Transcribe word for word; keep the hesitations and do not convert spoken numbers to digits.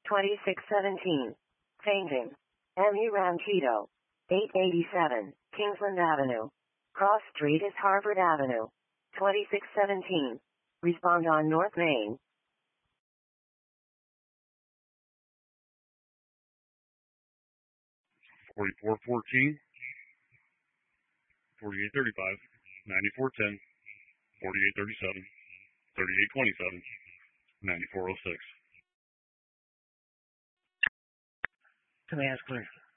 twenty-six seventeen. Changing. M U Ranchito. eight eighty-seven, Kingsland Avenue. Cross Street is Harvard Avenue. twenty-six seventeen. Respond on North Main. forty-four fourteen, forty-eight thirty-five, ninety-four ten, forty-eight thirty-seven, thirty-eight twenty-seven, ninety-four oh six. Command clear.